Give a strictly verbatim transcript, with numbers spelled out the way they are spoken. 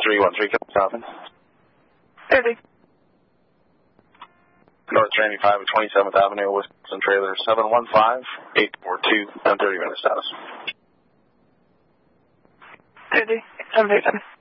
three one three, Southern. thirty. North Randy five at twenty-seventh Avenue, Wisconsin trailer seven one five eight four two, and thirty minute status. thirty, seven thirty-seven.